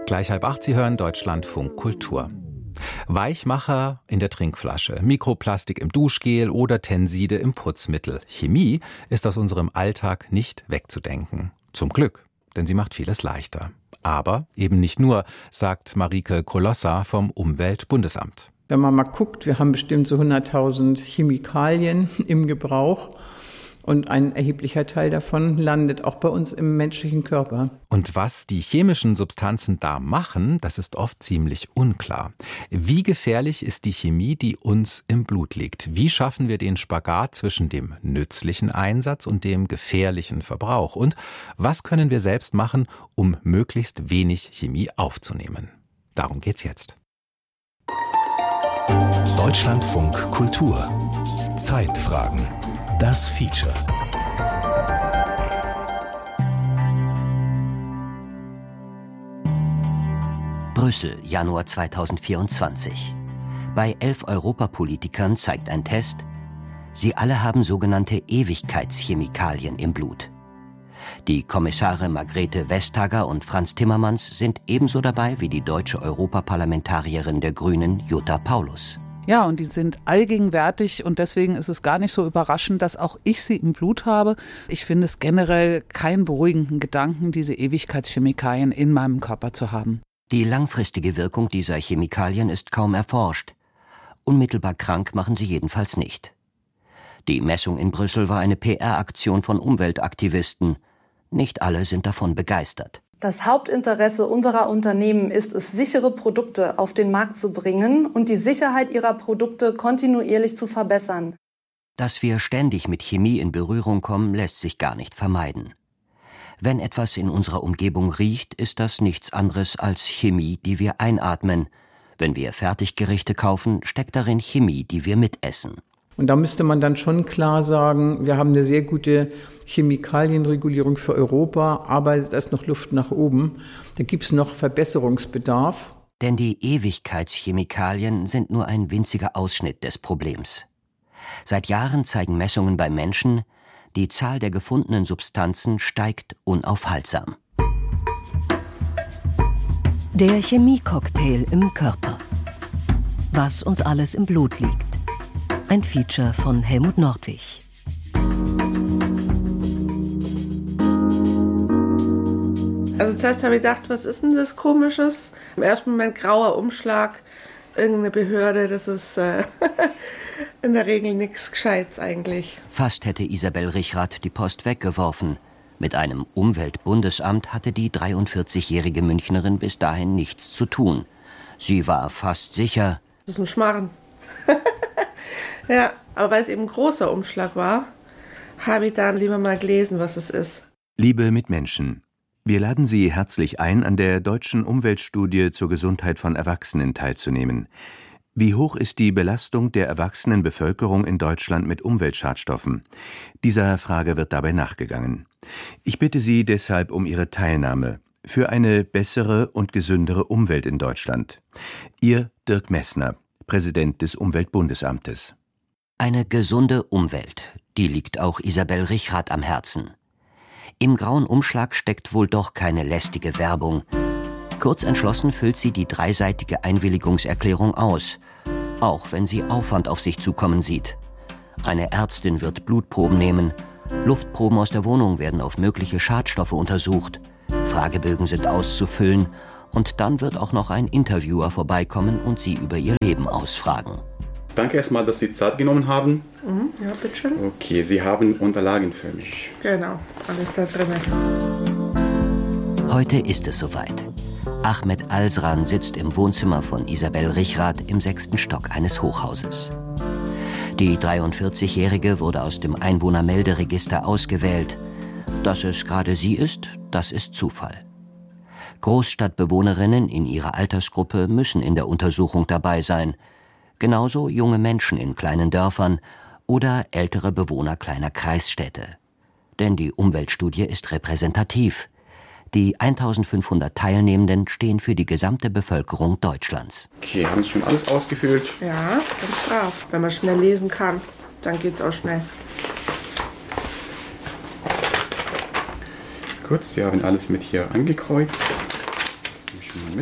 Gleich 7:30, Sie hören Deutschlandfunk Kultur. Weichmacher in der Trinkflasche, Mikroplastik im Duschgel oder Tenside im Putzmittel. Chemie ist aus unserem Alltag nicht wegzudenken. Zum Glück, denn sie macht vieles leichter. Aber eben nicht nur, sagt Marike Kolossa vom Umweltbundesamt. Wenn man mal guckt, wir haben bestimmt so 100.000 Chemikalien im Gebrauch. Und ein erheblicher Teil davon landet auch bei uns im menschlichen Körper. Und was die chemischen Substanzen da machen, das ist oft ziemlich unklar. Wie gefährlich ist die Chemie, die uns im Blut liegt? Wie schaffen wir den Spagat zwischen dem nützlichen Einsatz und dem gefährlichen Verbrauch? Und was können wir selbst machen, um möglichst wenig Chemie aufzunehmen? Darum geht's jetzt. Deutschlandfunk Kultur. Zeitfragen. Das Feature. Brüssel, Januar 2024. Bei 11 Europapolitikern zeigt ein Test, sie alle haben sogenannte Ewigkeitschemikalien im Blut. Die Kommissare Margrethe Vestager und Frans Timmermans sind ebenso dabei wie die deutsche Europaparlamentarierin der Grünen Jutta Paulus. Ja, und die sind allgegenwärtig und deswegen ist es gar nicht so überraschend, dass auch ich sie im Blut habe. Ich finde es generell keinen beruhigenden Gedanken, diese Ewigkeitschemikalien in meinem Körper zu haben. Die langfristige Wirkung dieser Chemikalien ist kaum erforscht. Unmittelbar krank machen sie jedenfalls nicht. Die Messung in Brüssel war eine PR-Aktion von Umweltaktivisten. Nicht alle sind davon begeistert. Das Hauptinteresse unserer Unternehmen ist es, sichere Produkte auf den Markt zu bringen und die Sicherheit ihrer Produkte kontinuierlich zu verbessern. Dass wir ständig mit Chemie in Berührung kommen, lässt sich gar nicht vermeiden. Wenn etwas in unserer Umgebung riecht, ist das nichts anderes als Chemie, die wir einatmen. Wenn wir Fertiggerichte kaufen, steckt darin Chemie, die wir mitessen. Und da müsste man dann schon klar sagen, wir haben eine sehr gute Chemikalienregulierung für Europa, aber da ist noch Luft nach oben. Da gibt es noch Verbesserungsbedarf. Denn die Ewigkeitschemikalien sind nur ein winziger Ausschnitt des Problems. Seit Jahren zeigen Messungen bei Menschen, die Zahl der gefundenen Substanzen steigt unaufhaltsam. Der Chemiecocktail im Körper. Was uns alles im Blut liegt. Ein Feature von Helmut Nordwig. Also zuerst habe ich gedacht, was ist denn das Komisches? Im ersten Moment grauer Umschlag, irgendeine Behörde, das ist in der Regel nichts Gescheites eigentlich. Fast hätte Isabel Richrath die Post weggeworfen. Mit einem Umweltbundesamt hatte die 43-jährige Münchnerin bis dahin nichts zu tun. Sie war fast sicher, das ist ein Schmarrn. Ja, aber weil es eben ein großer Umschlag war, habe ich dann lieber mal gelesen, was es ist. Liebe Mitmenschen, wir laden Sie herzlich ein, an der deutschen Umweltstudie zur Gesundheit von Erwachsenen teilzunehmen. Wie hoch ist die Belastung der erwachsenen Bevölkerung in Deutschland mit Umweltschadstoffen? Dieser Frage wird dabei nachgegangen. Ich bitte Sie deshalb um Ihre Teilnahme für eine bessere und gesündere Umwelt in Deutschland. Ihr Dirk Messner, Präsident des Umweltbundesamtes. Eine gesunde Umwelt, die liegt auch Isabel Richrath am Herzen. Im grauen Umschlag steckt wohl doch keine lästige Werbung. Kurz entschlossen füllt sie die 3-seitige Einwilligungserklärung aus, auch wenn sie Aufwand auf sich zukommen sieht. Eine Ärztin wird Blutproben nehmen, Luftproben aus der Wohnung werden auf mögliche Schadstoffe untersucht, Fragebögen sind auszufüllen und dann wird auch noch ein Interviewer vorbeikommen und sie über ihr Leben ausfragen. Danke erstmal, dass Sie Zeit genommen haben. Ja, bitteschön. Okay, Sie haben Unterlagen für mich. Genau, alles da drin. Heute ist es soweit. Ahmed Alsran sitzt im Wohnzimmer von Isabel Richrath im 6. Stock eines Hochhauses. Die 43-Jährige wurde aus dem Einwohnermelderegister ausgewählt. Dass es gerade sie ist, das ist Zufall. Großstadtbewohnerinnen in ihrer Altersgruppe müssen in der Untersuchung dabei sein. Genauso junge Menschen in kleinen Dörfern oder ältere Bewohner kleiner Kreisstädte. Denn die Umweltstudie ist repräsentativ. Die 1500 Teilnehmenden stehen für die gesamte Bevölkerung Deutschlands. Okay, haben Sie schon alles ausgefüllt? Ja, ganz brav. Wenn man schnell lesen kann, dann geht's auch schnell. Gut, Sie haben alles mit hier angekreuzt. Lass mich schon mal mit.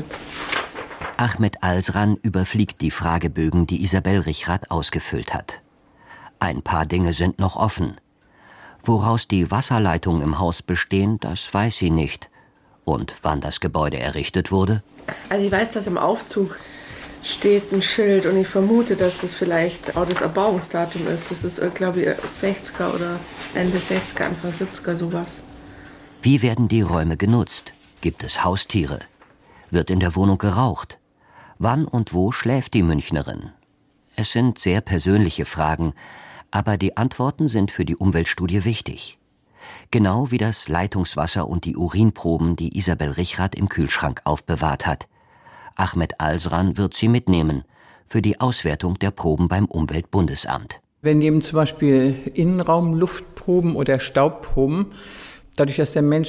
Ahmed Alsran überfliegt die Fragebögen, die Isabel Richrath ausgefüllt hat. Ein paar Dinge sind noch offen. Woraus die Wasserleitungen im Haus bestehen, das weiß sie nicht. Und wann das Gebäude errichtet wurde? Also ich weiß, dass im Aufzug steht ein Schild und ich vermute, dass das vielleicht auch das Erbauungsdatum ist. Das ist, glaube ich, 60er oder Ende 60er, Anfang 70er, sowas. Wie werden die Räume genutzt? Gibt es Haustiere? Wird in der Wohnung geraucht? Wann und wo schläft die Münchnerin? Es sind sehr persönliche Fragen, aber die Antworten sind für die Umweltstudie wichtig. Genau wie das Leitungswasser und die Urinproben, die Isabel Richrath im Kühlschrank aufbewahrt hat. Ahmed Alsran wird sie mitnehmen für die Auswertung der Proben beim Umweltbundesamt. Wir nehmen zum Beispiel Innenraumluftproben oder Staubproben. Dadurch, dass der Mensch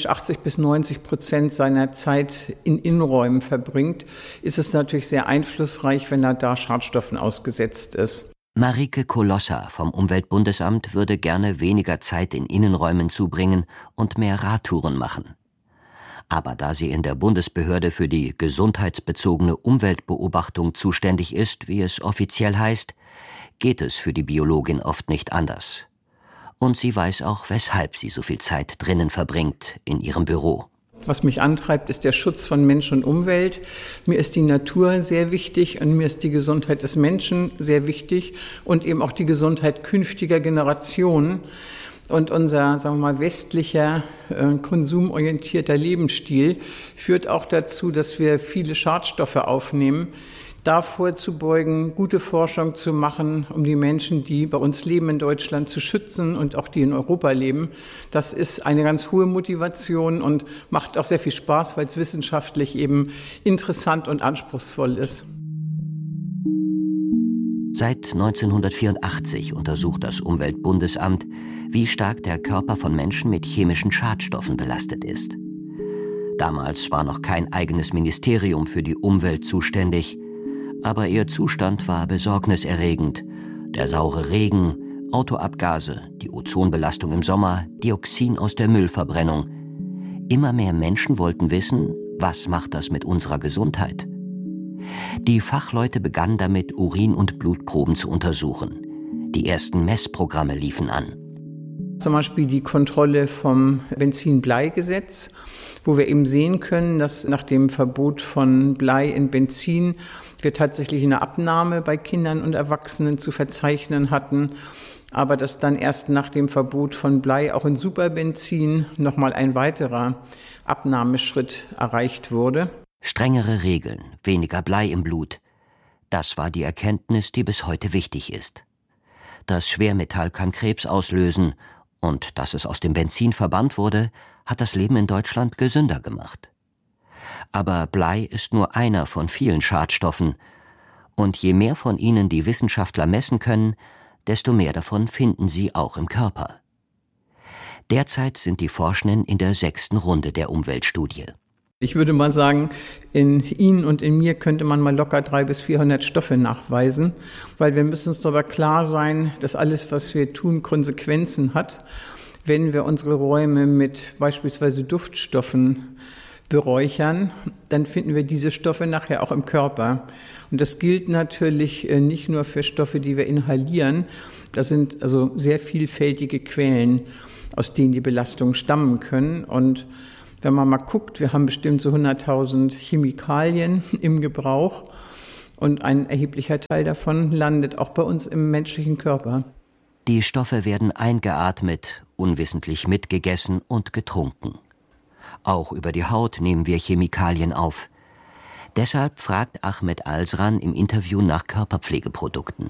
80-90% seiner Zeit in Innenräumen verbringt, ist es natürlich sehr einflussreich, wenn er da Schadstoffen ausgesetzt ist. Marike Kolossa vom Umweltbundesamt würde gerne weniger Zeit in Innenräumen zubringen und mehr Radtouren machen. Aber da sie in der Bundesbehörde für die gesundheitsbezogene Umweltbeobachtung zuständig ist, wie es offiziell heißt, geht es für die Biologin oft nicht anders. Und sie weiß auch, weshalb sie so viel Zeit drinnen verbringt in ihrem Büro. Was mich antreibt, ist der Schutz von Mensch und Umwelt. Mir ist die Natur sehr wichtig und mir ist die Gesundheit des Menschen sehr wichtig und eben auch die Gesundheit künftiger Generationen. Und unser, sagen wir mal, westlicher, konsumorientierter Lebensstil führt auch dazu, dass wir viele Schadstoffe aufnehmen. Davor zu beugen, gute Forschung zu machen, um die Menschen, die bei uns leben in Deutschland, zu schützen und auch die in Europa leben. Das ist eine ganz hohe Motivation und macht auch sehr viel Spaß, weil es wissenschaftlich eben interessant und anspruchsvoll ist. Seit 1984 untersucht das Umweltbundesamt, wie stark der Körper von Menschen mit chemischen Schadstoffen belastet ist. Damals war noch kein eigenes Ministerium für die Umwelt zuständig, aber ihr Zustand war besorgniserregend. Der saure Regen, Autoabgase, die Ozonbelastung im Sommer, Dioxin aus der Müllverbrennung. Immer mehr Menschen wollten wissen, was macht das mit unserer Gesundheit? Die Fachleute begannen damit, Urin- und Blutproben zu untersuchen. Die ersten Messprogramme liefen an. Zum Beispiel die Kontrolle vom Benzin-Blei-Gesetz, wo wir eben sehen können, dass nach dem Verbot von Blei in Benzin wir tatsächlich eine Abnahme bei Kindern und Erwachsenen zu verzeichnen hatten, aber dass dann erst nach dem Verbot von Blei auch in Superbenzin nochmal ein weiterer Abnahmeschritt erreicht wurde. Strengere Regeln, weniger Blei im Blut. Das war die Erkenntnis, die bis heute wichtig ist. Das Schwermetall kann Krebs auslösen und dass es aus dem Benzin verbannt wurde, hat das Leben in Deutschland gesünder gemacht. Aber Blei ist nur einer von vielen Schadstoffen. Und je mehr von ihnen die Wissenschaftler messen können, desto mehr davon finden sie auch im Körper. Derzeit sind die Forschenden in der 6. Runde der Umweltstudie. Ich würde mal sagen, in Ihnen und in mir könnte man mal locker 300 bis 400 Stoffe nachweisen, weil wir müssen uns darüber klar sein, dass alles, was wir tun, Konsequenzen hat. Wenn wir unsere Räume mit beispielsweise Duftstoffen beräuchern, dann finden wir diese Stoffe nachher auch im Körper. Und das gilt natürlich nicht nur für Stoffe, die wir inhalieren. Das sind also sehr vielfältige Quellen, aus denen die Belastungen stammen können. Und wenn man mal guckt, wir haben bestimmt so 100.000 Chemikalien im Gebrauch und ein erheblicher Teil davon landet auch bei uns im menschlichen Körper. Die Stoffe werden eingeatmet, unwissentlich mitgegessen und getrunken. Auch über die Haut nehmen wir Chemikalien auf. Deshalb fragt Ahmed Alsran im Interview nach Körperpflegeprodukten.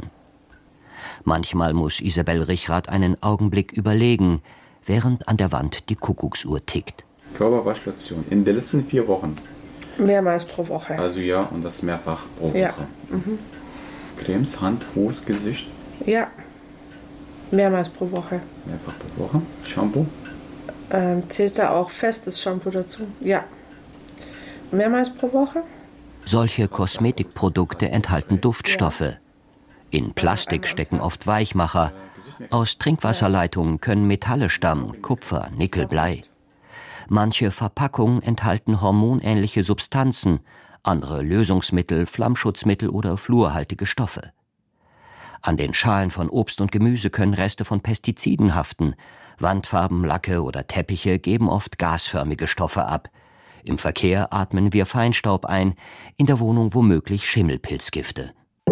Manchmal muss Isabel Richrath einen Augenblick überlegen, während an der Wand die Kuckucksuhr tickt. Körperwaschstation in den letzten 4 Wochen. Mehrmals pro Woche. Also ja, und das mehrfach pro Woche. Ja. Mhm. Cremes, Hand, Fuß, Gesicht. Ja, mehrmals pro Woche. Mehrfach pro Woche. Shampoo. Zählt da auch festes Shampoo dazu? Ja. Mehrmals pro Woche. Solche Kosmetikprodukte enthalten Duftstoffe. In Plastik stecken oft Weichmacher. Aus Trinkwasserleitungen können Metalle stammen, Kupfer, Nickel, Blei. Manche Verpackungen enthalten hormonähnliche Substanzen, andere Lösungsmittel, Flammschutzmittel oder fluorhaltige Stoffe. An den Schalen von Obst und Gemüse können Reste von Pestiziden haften. Wandfarben, Lacke oder Teppiche geben oft gasförmige Stoffe ab. Im Verkehr atmen wir Feinstaub ein, in der Wohnung womöglich Schimmelpilzgifte.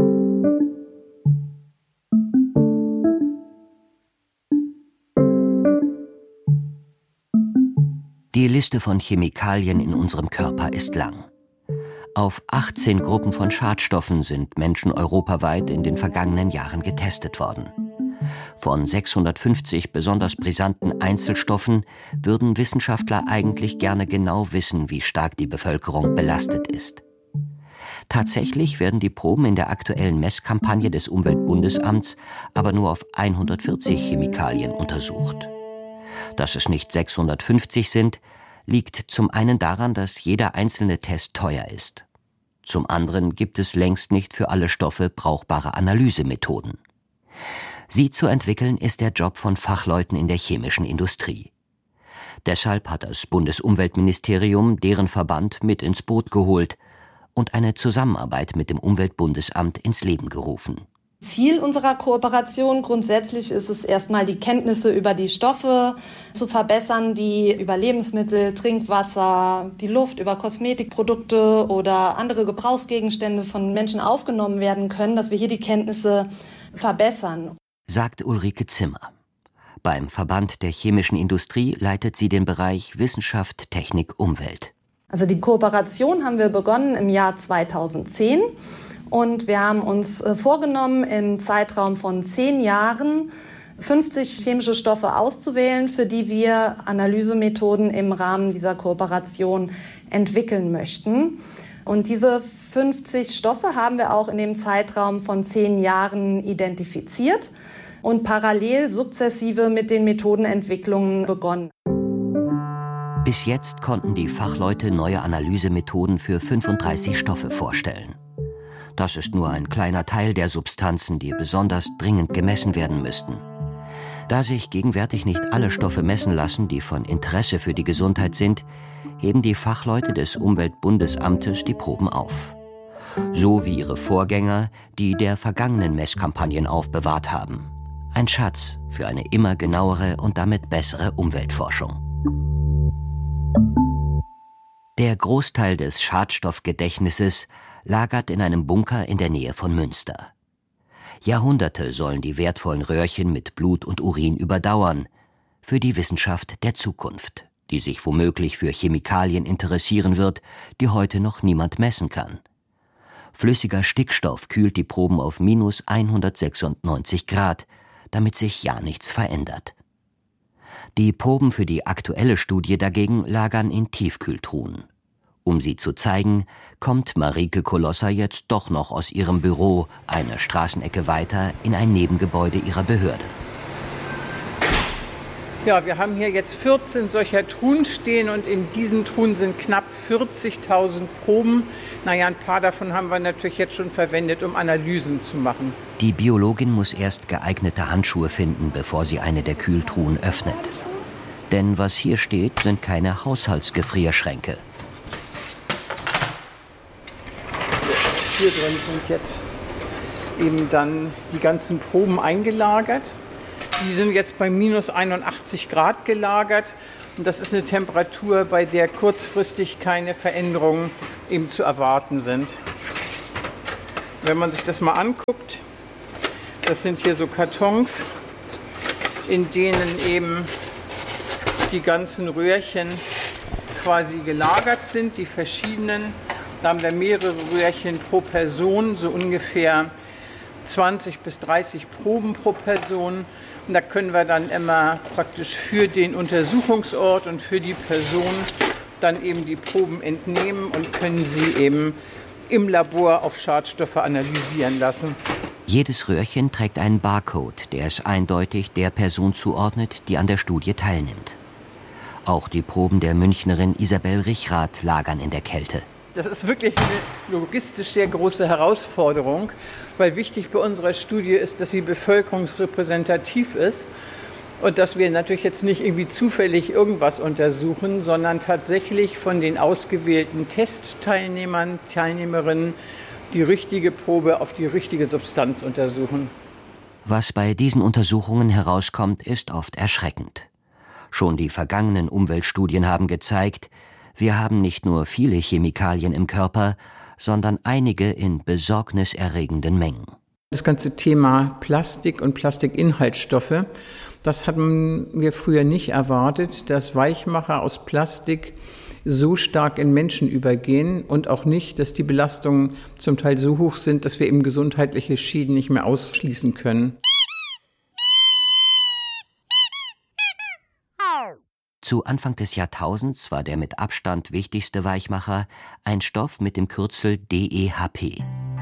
Die Liste von Chemikalien in unserem Körper ist lang. Auf 18 Gruppen von Schadstoffen sind Menschen europaweit in den vergangenen Jahren getestet worden. Von 650 besonders brisanten Einzelstoffen würden Wissenschaftler eigentlich gerne genau wissen, wie stark die Bevölkerung belastet ist. Tatsächlich werden die Proben in der aktuellen Messkampagne des Umweltbundesamts aber nur auf 140 Chemikalien untersucht. Dass es nicht 650 sind, liegt zum einen daran, dass jeder einzelne Test teuer ist. Zum anderen gibt es längst nicht für alle Stoffe brauchbare Analysemethoden. Sie zu entwickeln, ist der Job von Fachleuten in der chemischen Industrie. Deshalb hat das Bundesumweltministerium deren Verband mit ins Boot geholt und eine Zusammenarbeit mit dem Umweltbundesamt ins Leben gerufen. Ziel unserer Kooperation grundsätzlich ist es erstmal, die Kenntnisse über die Stoffe zu verbessern, die über Lebensmittel, Trinkwasser, die Luft, über Kosmetikprodukte oder andere Gebrauchsgegenstände von Menschen aufgenommen werden können, dass wir hier die Kenntnisse verbessern. Sagt Ulrike Zimmer. Beim Verband der chemischen Industrie leitet sie den Bereich Wissenschaft, Technik, Umwelt. Also die Kooperation haben wir begonnen im Jahr 2010. Und wir haben uns vorgenommen, im Zeitraum von 10 Jahren 50 chemische Stoffe auszuwählen, für die wir Analysemethoden im Rahmen dieser Kooperation entwickeln möchten. Und diese 50 Stoffe haben wir auch in dem Zeitraum von 10 Jahren identifiziert und parallel sukzessive mit den Methodenentwicklungen begonnen. Bis jetzt konnten die Fachleute neue Analysemethoden für 35 Stoffe vorstellen. Das ist nur ein kleiner Teil der Substanzen, die besonders dringend gemessen werden müssten. Da sich gegenwärtig nicht alle Stoffe messen lassen, die von Interesse für die Gesundheit sind, heben die Fachleute des Umweltbundesamtes die Proben auf. So wie ihre Vorgänger, die der vergangenen Messkampagnen aufbewahrt haben. Ein Schatz für eine immer genauere und damit bessere Umweltforschung. Der Großteil des Schadstoffgedächtnisses lagert in einem Bunker in der Nähe von Münster. Jahrhunderte sollen die wertvollen Röhrchen mit Blut und Urin überdauern, für die Wissenschaft der Zukunft, die sich womöglich für Chemikalien interessieren wird, die heute noch niemand messen kann. Flüssiger Stickstoff kühlt die Proben auf -196 Grad, damit sich ja nichts verändert. Die Proben für die aktuelle Studie dagegen lagern in Tiefkühltruhen. Um sie zu zeigen, kommt Marike Kolosser jetzt doch noch aus ihrem Büro eine Straßenecke weiter in ein Nebengebäude ihrer Behörde. Ja, wir haben hier jetzt 14 solcher Truhen stehen und in diesen Truhen sind knapp 40.000 Proben. Naja, ein paar davon haben wir natürlich jetzt schon verwendet, um Analysen zu machen. Die Biologin muss erst geeignete Handschuhe finden, bevor sie eine der Kühltruhen öffnet. Denn was hier steht, sind keine Haushaltsgefrierschränke. Hier drin sind jetzt eben dann die ganzen Proben eingelagert. Die sind jetzt bei -81 Grad gelagert. Und das ist eine Temperatur, bei der kurzfristig keine Veränderungen eben zu erwarten sind. Wenn man sich das mal anguckt, das sind hier so Kartons, in denen eben die ganzen Röhrchen quasi gelagert sind, die verschiedenen. Da haben wir mehrere Röhrchen pro Person, so ungefähr 20 bis 30 Proben pro Person. Und da können wir dann immer praktisch für den Untersuchungsort und für die Person dann eben die Proben entnehmen und können sie eben im Labor auf Schadstoffe analysieren lassen. Jedes Röhrchen trägt einen Barcode, der es eindeutig der Person zuordnet, die an der Studie teilnimmt. Auch die Proben der Münchnerin Isabel Richrath lagern in der Kälte. Das ist wirklich eine logistisch sehr große Herausforderung, weil wichtig bei unserer Studie ist, dass sie bevölkerungsrepräsentativ ist. Und dass wir natürlich jetzt nicht irgendwie zufällig irgendwas untersuchen, sondern tatsächlich von den ausgewählten Testteilnehmern, Teilnehmerinnen die richtige Probe auf die richtige Substanz untersuchen. Was bei diesen Untersuchungen herauskommt, ist oft erschreckend. Schon die vergangenen Umweltstudien haben gezeigt, wir haben nicht nur viele Chemikalien im Körper, sondern einige in besorgniserregenden Mengen. Das ganze Thema Plastik und Plastikinhaltsstoffe, das hatten wir früher nicht erwartet, dass Weichmacher aus Plastik so stark in Menschen übergehen und auch nicht, dass die Belastungen zum Teil so hoch sind, dass wir eben gesundheitliche Schäden nicht mehr ausschließen können. Zu Anfang des Jahrtausends war der mit Abstand wichtigste Weichmacher ein Stoff mit dem Kürzel DEHP.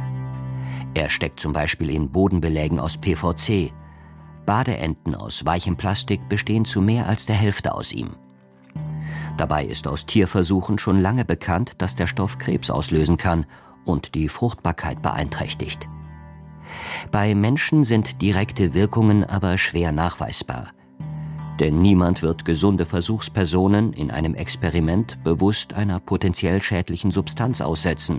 Er steckt zum Beispiel in Bodenbelägen aus PVC. Badeenten aus weichem Plastik bestehen zu mehr als der Hälfte aus ihm. Dabei ist aus Tierversuchen schon lange bekannt, dass der Stoff Krebs auslösen kann und die Fruchtbarkeit beeinträchtigt. Bei Menschen sind direkte Wirkungen aber schwer nachweisbar. Denn niemand wird gesunde Versuchspersonen in einem Experiment bewusst einer potenziell schädlichen Substanz aussetzen.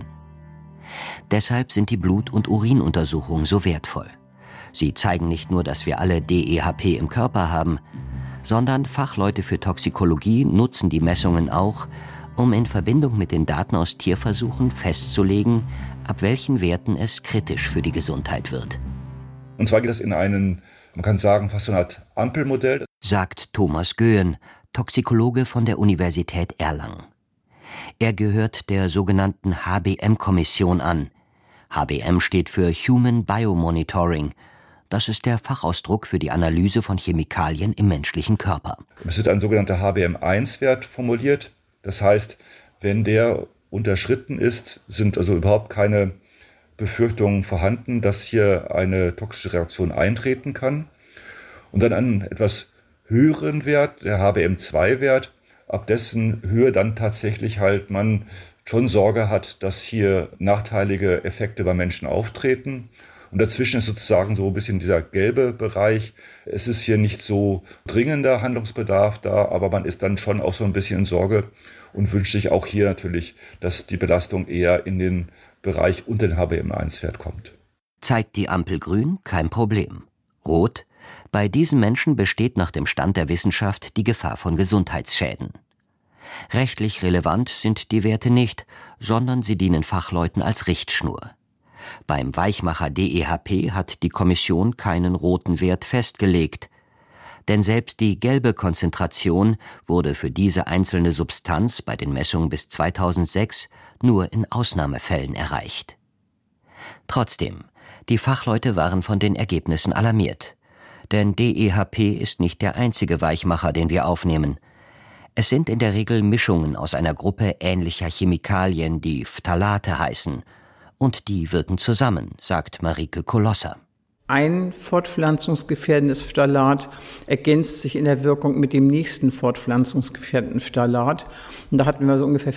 Deshalb sind die Blut- und Urinuntersuchungen so wertvoll. Sie zeigen nicht nur, dass wir alle DEHP im Körper haben, sondern Fachleute für Toxikologie nutzen die Messungen auch, um in Verbindung mit den Daten aus Tierversuchen festzulegen, ab welchen Werten es kritisch für die Gesundheit wird. Und zwar geht das in einen, man kann sagen, fast so eine Art Ampelmodell, sagt Thomas Göhen, Toxikologe von der Universität Erlangen. Er gehört der sogenannten HBM-Kommission an. HBM steht für Human Biomonitoring. Das ist der Fachausdruck für die Analyse von Chemikalien im menschlichen Körper. Es wird ein sogenannter HBM1-Wert formuliert. Das heißt, wenn der unterschritten ist, sind also überhaupt keine Befürchtungen vorhanden, dass hier eine toxische Reaktion eintreten kann. Und dann einen etwas höheren Wert, der HBM2-Wert, ab dessen Höhe dann tatsächlich halt man schon Sorge hat, dass hier nachteilige Effekte bei Menschen auftreten. Und dazwischen ist sozusagen so ein bisschen dieser gelbe Bereich. Es ist hier nicht so dringender Handlungsbedarf da, aber man ist dann schon auch so ein bisschen in Sorge und wünscht sich auch hier natürlich, dass die Belastung eher in den Bereich unter den HBM1-Wert kommt. Zeigt die Ampel grün, kein Problem. Rot: Bei diesen Menschen besteht nach dem Stand der Wissenschaft die Gefahr von Gesundheitsschäden. Rechtlich relevant sind die Werte nicht, sondern sie dienen Fachleuten als Richtschnur. Beim Weichmacher DEHP hat die Kommission keinen roten Wert festgelegt. Denn selbst die gelbe Konzentration wurde für diese einzelne Substanz bei den Messungen bis 2006 nur in Ausnahmefällen erreicht. Trotzdem, die Fachleute waren von den Ergebnissen alarmiert. Denn DEHP ist nicht der einzige Weichmacher, den wir aufnehmen. Es sind in der Regel Mischungen aus einer Gruppe ähnlicher Chemikalien, die Phthalate heißen. Und die wirken zusammen, sagt Marike Kolosser. Ein fortpflanzungsgefährdendes Phthalat ergänzt sich in der Wirkung mit dem nächsten fortpflanzungsgefährdenden Phthalat. Und da hatten wir so ungefähr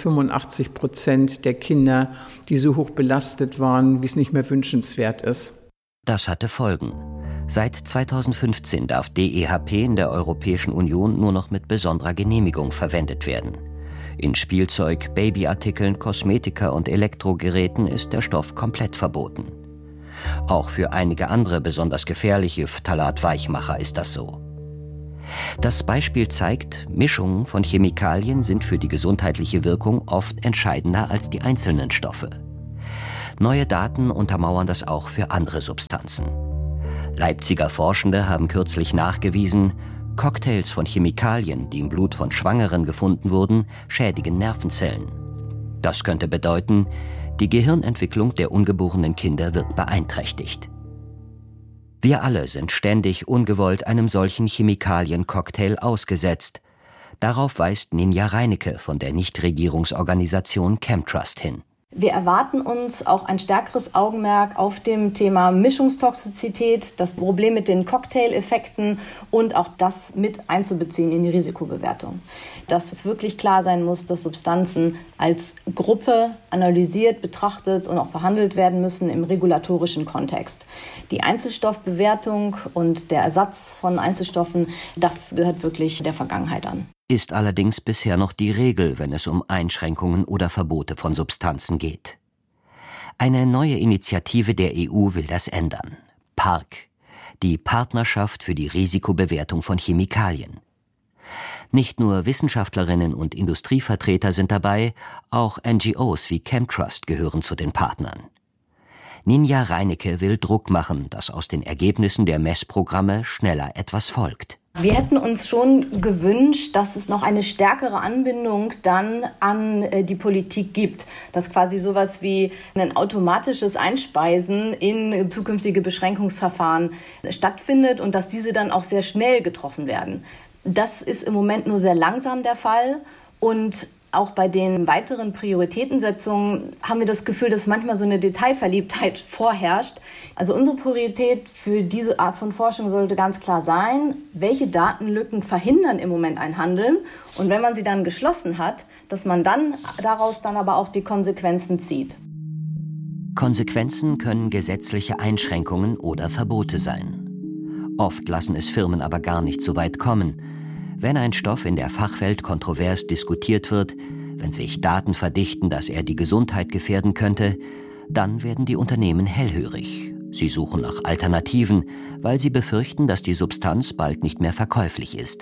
85% der Kinder, die so hoch belastet waren, wie es nicht mehr wünschenswert ist. Das hatte Folgen. Seit 2015 darf DEHP in der Europäischen Union nur noch mit besonderer Genehmigung verwendet werden. In Spielzeug, Babyartikeln, Kosmetika und Elektrogeräten ist der Stoff komplett verboten. Auch für einige andere besonders gefährliche Phthalat-Weichmacher ist das so. Das Beispiel zeigt, Mischungen von Chemikalien sind für die gesundheitliche Wirkung oft entscheidender als die einzelnen Stoffe. Neue Daten untermauern das auch für andere Substanzen. Leipziger Forschende haben kürzlich nachgewiesen, Cocktails von Chemikalien, die im Blut von Schwangeren gefunden wurden, schädigen Nervenzellen. Das könnte bedeuten, die Gehirnentwicklung der ungeborenen Kinder wird beeinträchtigt. Wir alle sind ständig ungewollt einem solchen Chemikalien-Cocktail ausgesetzt. Darauf weist Ninja Reinecke von der Nichtregierungsorganisation Chemtrust hin. Wir erwarten uns auch ein stärkeres Augenmerk auf dem Thema Mischungstoxizität, das Problem mit den Cocktail-Effekten und auch das mit einzubeziehen in die Risikobewertung. Dass es wirklich klar sein muss, dass Substanzen als Gruppe analysiert, betrachtet und auch behandelt werden müssen im regulatorischen Kontext. Die Einzelstoffbewertung und der Ersatz von Einzelstoffen, das gehört wirklich der Vergangenheit an. Ist allerdings bisher noch die Regel, wenn es um Einschränkungen oder Verbote von Substanzen geht. Eine neue Initiative der EU will das ändern. PARC, die Partnerschaft für die Risikobewertung von Chemikalien. Nicht nur Wissenschaftlerinnen und Industrievertreter sind dabei, auch NGOs wie Chemtrust gehören zu den Partnern. Ninja Reinecke will Druck machen, dass aus den Ergebnissen der Messprogramme schneller etwas folgt. Wir hätten uns schon gewünscht, dass es noch eine stärkere Anbindung dann an die Politik gibt. Dass quasi sowas wie ein automatisches Einspeisen in zukünftige Beschränkungsverfahren stattfindet und dass diese dann auch sehr schnell getroffen werden. Das ist im Moment nur sehr langsam der Fall und auch bei den weiteren Prioritätensetzungen haben wir das Gefühl, dass manchmal so eine Detailverliebtheit vorherrscht. Also unsere Priorität für diese Art von Forschung sollte ganz klar sein, welche Datenlücken verhindern im Moment ein Handeln und wenn man sie dann geschlossen hat, dass man dann daraus dann aber auch die Konsequenzen zieht. Konsequenzen können gesetzliche Einschränkungen oder Verbote sein. Oft lassen es Firmen aber gar nicht so weit kommen. Wenn ein Stoff in der Fachwelt kontrovers diskutiert wird, wenn sich Daten verdichten, dass er die Gesundheit gefährden könnte, dann werden die Unternehmen hellhörig. Sie suchen nach Alternativen, weil sie befürchten, dass die Substanz bald nicht mehr verkäuflich ist.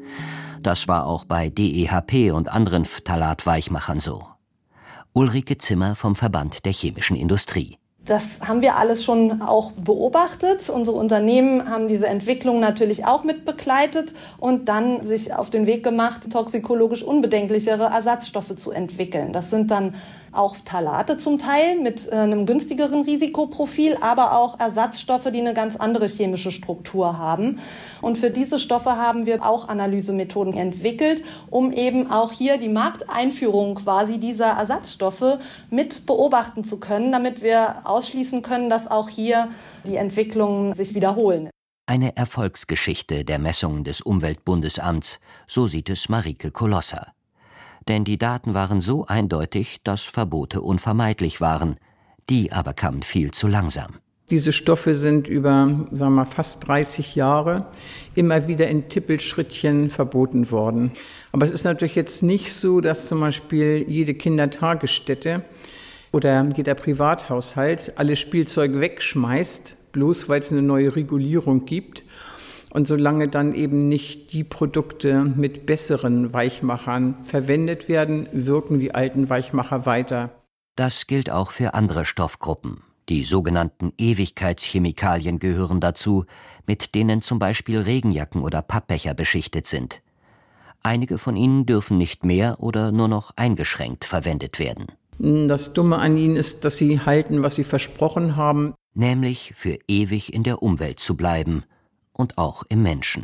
Das war auch bei DEHP und anderen Phthalat-Weichmachern so. Ulrike Zimmer vom Verband der chemischen Industrie. Das haben wir alles schon auch beobachtet. Unsere Unternehmen haben diese Entwicklung natürlich auch mit begleitet und dann sich auf den Weg gemacht, toxikologisch unbedenklichere Ersatzstoffe zu entwickeln. Das sind dann auch Phthalate zum Teil mit einem günstigeren Risikoprofil, aber auch Ersatzstoffe, die eine ganz andere chemische Struktur haben. Und für diese Stoffe haben wir auch Analysemethoden entwickelt, um eben auch hier die Markteinführung quasi dieser Ersatzstoffe mit beobachten zu können, damit wir ausschließen können, dass auch hier die Entwicklungen sich wiederholen. Eine Erfolgsgeschichte der Messungen des Umweltbundesamts, so sieht es Marike Kolosser. Denn die Daten waren so eindeutig, dass Verbote unvermeidlich waren. Die aber kamen viel zu langsam. Diese Stoffe sind über, fast 30 Jahre immer wieder in Tippelschrittchen verboten worden. Aber es ist natürlich jetzt nicht so, dass zum Beispiel jede Kindertagesstätte oder jeder Privathaushalt alle Spielzeuge wegschmeißt, bloß weil es eine neue Regulierung gibt. Und solange dann eben nicht die Produkte mit besseren Weichmachern verwendet werden, wirken die alten Weichmacher weiter. Das gilt auch für andere Stoffgruppen. Die sogenannten Ewigkeitschemikalien gehören dazu, mit denen zum Beispiel Regenjacken oder Pappbecher beschichtet sind. Einige von ihnen dürfen nicht mehr oder nur noch eingeschränkt verwendet werden. Das Dumme an ihnen ist, dass sie halten, was sie versprochen haben. Nämlich für ewig in der Umwelt zu bleiben. Und auch im Menschen.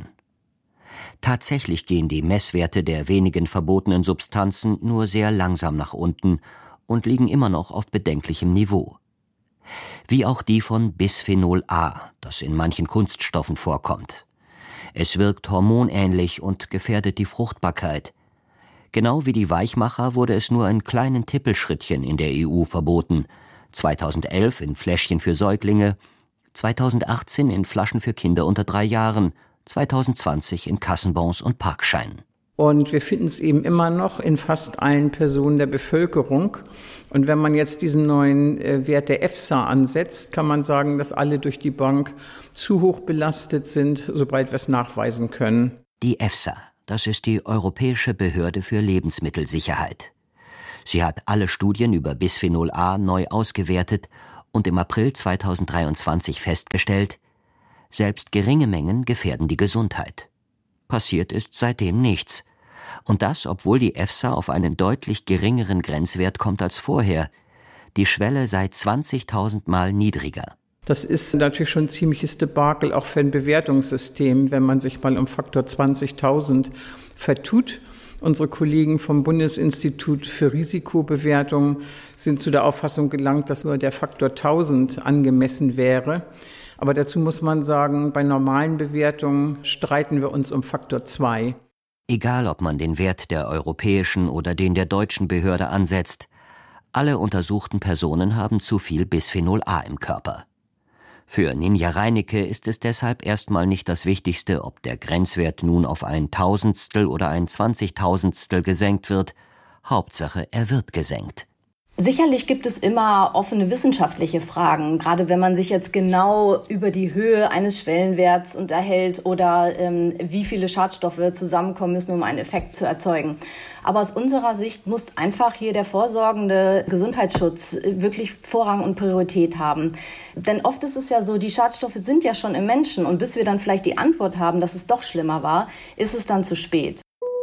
Tatsächlich gehen die Messwerte der wenigen verbotenen Substanzen nur sehr langsam nach unten und liegen immer noch auf bedenklichem Niveau. Wie auch die von Bisphenol A, das in manchen Kunststoffen vorkommt. Es wirkt hormonähnlich und gefährdet die Fruchtbarkeit. Genau wie die Weichmacher wurde es nur in kleinen Tippelschrittchen in der EU verboten. 2011 in Fläschchen für Säuglinge, 2018 in Flaschen für Kinder unter 3 Jahren, 2020 in Kassenbons und Parkscheinen. Und wir finden es eben immer noch in fast allen Personen der Bevölkerung. Und wenn man jetzt diesen neuen Wert der EFSA ansetzt, kann man sagen, dass alle durch die Bank zu hoch belastet sind, sobald wir es nachweisen können. Die EFSA, das ist die Europäische Behörde für Lebensmittelsicherheit. Sie hat alle Studien über Bisphenol A neu ausgewertet und im April 2023 festgestellt, selbst geringe Mengen gefährden die Gesundheit. Passiert ist seitdem nichts. Und das, obwohl die EFSA auf einen deutlich geringeren Grenzwert kommt als vorher. Die Schwelle sei 20.000 Mal niedriger. Das ist natürlich schon ein ziemliches Debakel, auch für ein Bewertungssystem, wenn man sich mal um Faktor 20.000 vertut. Unsere Kollegen vom Bundesinstitut für Risikobewertung sind zu der Auffassung gelangt, dass nur der Faktor 1000 angemessen wäre. Aber dazu muss man sagen, bei normalen Bewertungen streiten wir uns um Faktor 2. Egal, ob man den Wert der europäischen oder den der deutschen Behörde ansetzt, alle untersuchten Personen haben zu viel Bisphenol A im Körper. Für Ninja Reinecke ist es deshalb erstmal nicht das Wichtigste, ob der Grenzwert nun auf ein Tausendstel oder ein 20.000stel gesenkt wird. Hauptsache, er wird gesenkt. Sicherlich gibt es immer offene wissenschaftliche Fragen, gerade wenn man sich jetzt genau über die Höhe eines Schwellenwerts unterhält oder wie viele Schadstoffe zusammenkommen müssen, um einen Effekt zu erzeugen. Aber aus unserer Sicht muss einfach hier der vorsorgende Gesundheitsschutz wirklich Vorrang und Priorität haben. Denn oft ist es ja so, die Schadstoffe sind ja schon im Menschen und bis wir dann vielleicht die Antwort haben, dass es doch schlimmer war, ist es dann zu spät.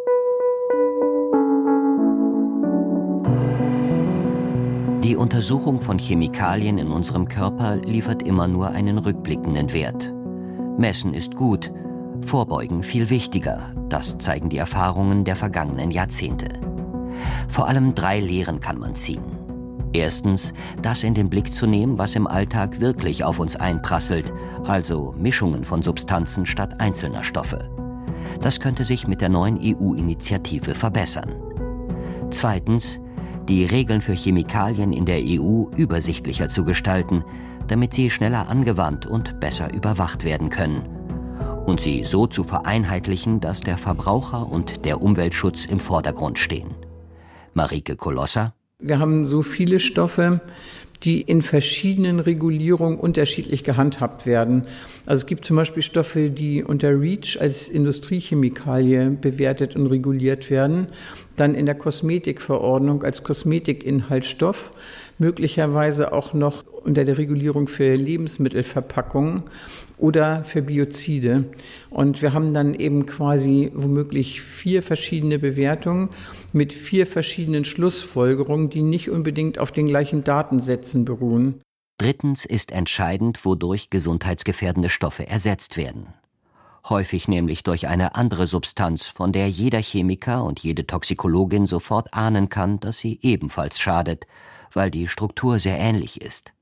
Die Untersuchung von Chemikalien in unserem Körper liefert immer nur einen rückblickenden Wert. Messen ist gut, Vorbeugen viel wichtiger. Das zeigen die Erfahrungen der vergangenen Jahrzehnte. Vor allem 3 Lehren kann man ziehen. Erstens, das in den Blick zu nehmen, was im Alltag wirklich auf uns einprasselt, also Mischungen von Substanzen statt einzelner Stoffe. Das könnte sich mit der neuen EU-Initiative verbessern. Zweitens, die Regeln für Chemikalien in der EU übersichtlicher zu gestalten, damit sie schneller angewandt und besser überwacht werden können. Und sie so zu vereinheitlichen, dass der Verbraucher und der Umweltschutz im Vordergrund stehen. Marike Kolosser: Wir haben so viele Stoffe, die in verschiedenen Regulierungen unterschiedlich gehandhabt werden. Also es gibt zum Beispiel Stoffe, die unter REACH als Industriechemikalie bewertet und reguliert werden, dann in der Kosmetikverordnung als Kosmetikinhaltsstoff, möglicherweise auch noch unter der Regulierung für Lebensmittelverpackungen oder für Biozide. Und wir haben dann eben quasi womöglich 4 verschiedene Bewertungen mit 4 verschiedenen Schlussfolgerungen, die nicht unbedingt auf den gleichen Datensätzen beruhen. Drittens ist entscheidend, wodurch gesundheitsgefährdende Stoffe ersetzt werden. Häufig nämlich durch eine andere Substanz, von der jeder Chemiker und jede Toxikologin sofort ahnen kann, dass sie ebenfalls schadet, weil die Struktur sehr ähnlich ist.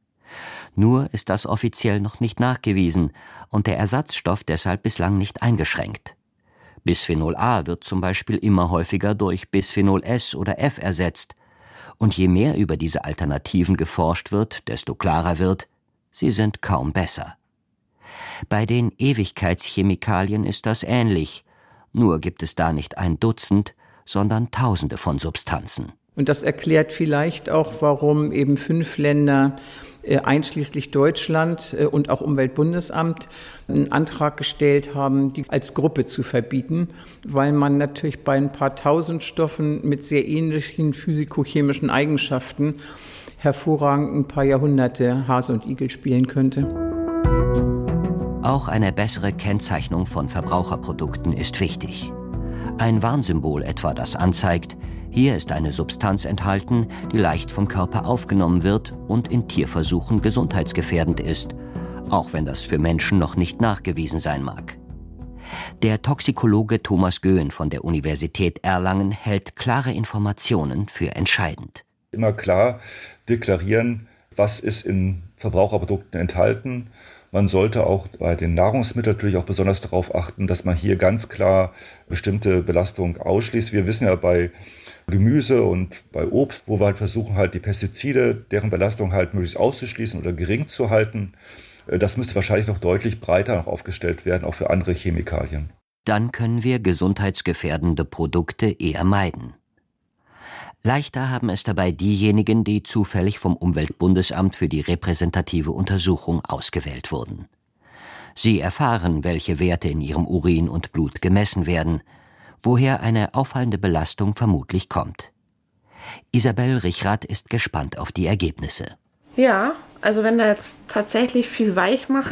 Nur ist das offiziell noch nicht nachgewiesen und der Ersatzstoff deshalb bislang nicht eingeschränkt. Bisphenol A wird zum Beispiel immer häufiger durch Bisphenol S oder F ersetzt. Und je mehr über diese Alternativen geforscht wird, desto klarer wird, sie sind kaum besser. Bei den Ewigkeitschemikalien ist das ähnlich, nur gibt es da nicht ein Dutzend, sondern Tausende von Substanzen. Und das erklärt vielleicht auch, warum eben 5 Länder, einschließlich Deutschland und auch Umweltbundesamt, einen Antrag gestellt haben, die als Gruppe zu verbieten, weil man natürlich bei ein paar tausend Stoffen mit sehr ähnlichen physikochemischen Eigenschaften hervorragend ein paar Jahrhunderte Hase und Igel spielen könnte. Auch eine bessere Kennzeichnung von Verbraucherprodukten ist wichtig. Ein Warnsymbol etwa, das anzeigt, hier ist eine Substanz enthalten, die leicht vom Körper aufgenommen wird und in Tierversuchen gesundheitsgefährdend ist, auch wenn das für Menschen noch nicht nachgewiesen sein mag. Der Toxikologe Thomas Göhen von der Universität Erlangen hält klare Informationen für entscheidend. Immer klar deklarieren, was ist in Verbraucherprodukten enthalten. Man sollte auch bei den Nahrungsmitteln natürlich auch besonders darauf achten, dass man hier ganz klar bestimmte Belastungen ausschließt. Wir wissen ja bei Gemüse und bei Obst, wo wir halt versuchen, halt die Pestizide, deren Belastung halt möglichst auszuschließen oder gering zu halten. Das müsste wahrscheinlich noch deutlich breiter noch aufgestellt werden, auch für andere Chemikalien. Dann können wir gesundheitsgefährdende Produkte eher meiden. Leichter haben es dabei diejenigen, die zufällig vom Umweltbundesamt für die repräsentative Untersuchung ausgewählt wurden. Sie erfahren, welche Werte in ihrem Urin und Blut gemessen werden, woher eine auffallende Belastung vermutlich kommt. Isabel Richrath ist gespannt auf die Ergebnisse. Ja, also wenn da jetzt tatsächlich viel Weichmacher